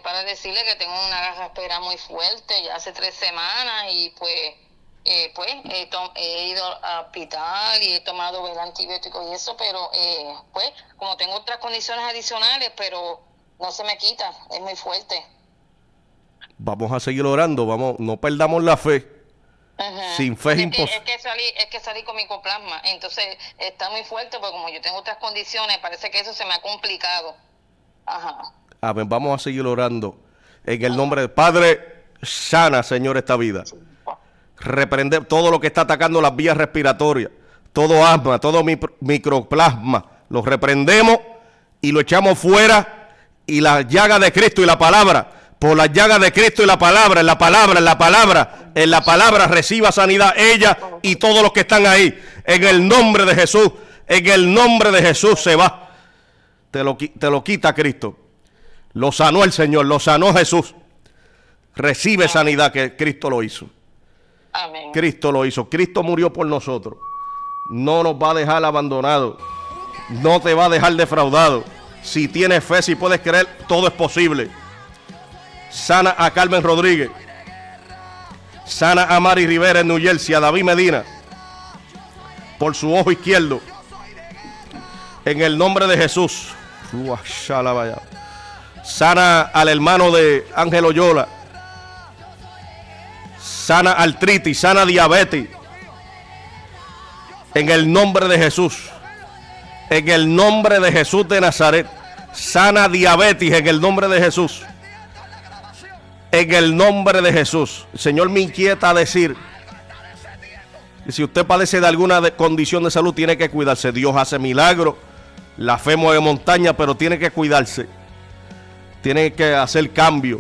para decirle que tengo una garraspera muy fuerte, ya hace 3 semanas, y he ido al hospital y he tomado el antibiótico y eso, pero como tengo otras condiciones adicionales, pero no se me quita, es muy fuerte. Vamos a seguir orando, no perdamos la fe. Uh-huh. Sin fe es imposible. Es que salí con micoplasma, entonces está muy fuerte, porque como yo tengo otras condiciones, parece que eso se me ha complicado. Ajá. Amén, vamos a seguir orando. En el nombre del Padre, sana, Señor, esta vida. Reprende todo lo que está atacando las vías respiratorias, todo asma, todo microplasma, lo reprendemos y lo echamos fuera, y la llaga de Cristo y la palabra, por la llaga de Cristo y la palabra, en la palabra reciba sanidad ella y todos los que están ahí, en el nombre de Jesús, en el nombre de Jesús se va, te lo quita Cristo, lo sanó el Señor, lo sanó Jesús, recibe sanidad, que Cristo lo hizo. Amén. Cristo lo hizo, Cristo murió por nosotros, no nos va a dejar abandonados, no te va a dejar defraudado. Si tienes fe, si puedes creer, todo es posible. Sana a Carmen Rodríguez, sana a Mari Rivera en New Jersey, a David Medina por su ojo izquierdo, en el nombre de Jesús. Sana al hermano de Ángel Oyola, sana artritis, sana diabetes, en el nombre de Jesús, en el nombre de Jesús de Nazaret. Sana diabetes en el nombre de Jesús, en el nombre de Jesús. El Señor me inquieta a decir que si usted padece de alguna condición de salud, tiene que cuidarse. Dios hace milagros, la fe mueve montaña, pero tiene que cuidarse, tiene que hacer cambios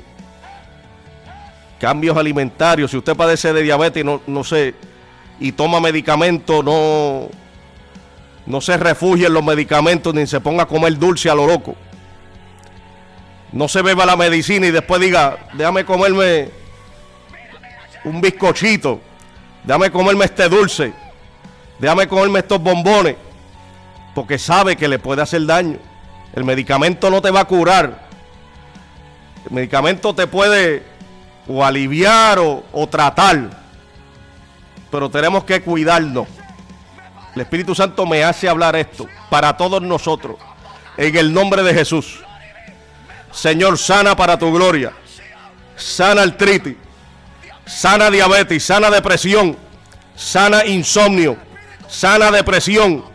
alimentarios. Si usted padece de diabetes, no sé, y toma medicamentos, no se refugie en los medicamentos, ni se ponga a comer dulce a lo loco. No se beba la medicina y después diga, déjame comerme un bizcochito, déjame comerme este dulce, déjame comerme estos bombones, porque sabe que le puede hacer daño. El medicamento no te va a curar. El medicamento te puede o aliviar o tratar, pero tenemos que cuidarnos. El Espíritu Santo me hace hablar esto para todos nosotros, en el nombre de Jesús. Señor, sana para tu gloria, sana artritis, sana diabetes, sana depresión, sana insomnio, sana depresión.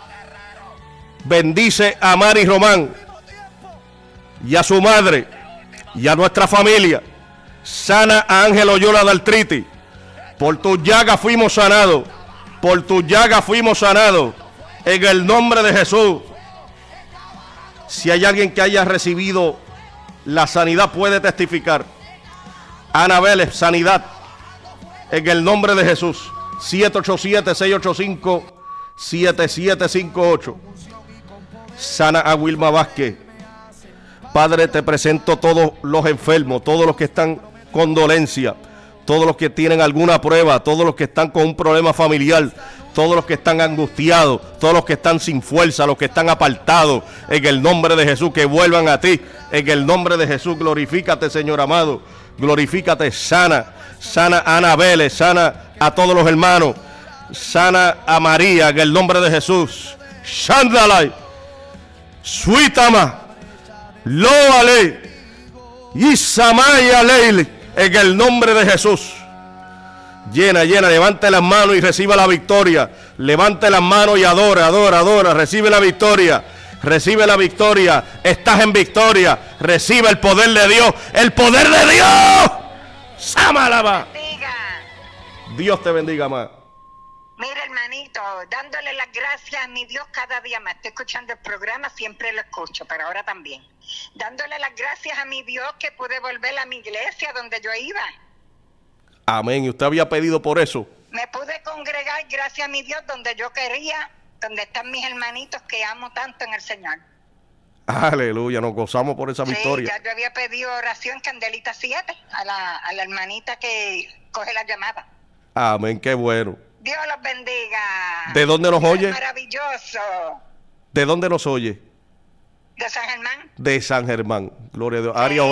Bendice a Mari Román y a su madre y a nuestra familia. Sana a Ángel Oyola de artritis. Por tus llagas fuimos sanados. Por tus llagas fuimos sanados. En el nombre de Jesús. Si hay alguien que haya recibido la sanidad, puede testificar. Ana Vélez, sanidad. En el nombre de Jesús. 787-685-7758. Sana a Wilma Vázquez. Padre, te presento todos los enfermos, todos los que están con dolencia, todos los que tienen alguna prueba, todos los que están con un problema familiar, todos los que están angustiados, todos los que están sin fuerza, los que están apartados, en el nombre de Jesús, que vuelvan a ti, en el nombre de Jesús. Glorifícate, Señor amado, glorifícate. Sana a Ana Vélez, sana a todos los hermanos, sana a María, en el nombre de Jesús. Shandalai, Suitama, Loale, Isamaya Leile, en el nombre de Jesús. Llena, levante las manos y reciba la victoria. Levante las manos y adora, recibe la victoria. Recibe la victoria, estás en victoria. Recibe el poder de Dios, el poder de Dios. Samalaba. Dios te bendiga más. Mira, hermanito, dándole las gracias a mi Dios cada día más. Estoy escuchando el programa, siempre lo escucho, pero ahora también. Dándole las gracias a mi Dios que pude volver a mi iglesia donde yo iba. Amén. ¿Y usted había pedido por eso? Me pude congregar, gracias a mi Dios, donde yo quería, donde están mis hermanitos que amo tanto en el Señor. Aleluya, nos gozamos por esa victoria. Ya yo había pedido oración Candelita 7 a la hermanita que coge la llamada. Amén, qué bueno. Dios los bendiga. ¿De dónde nos oye? Maravilloso. ¿De dónde nos oye? De San Germán. De San Germán. Gloria a Dios. Área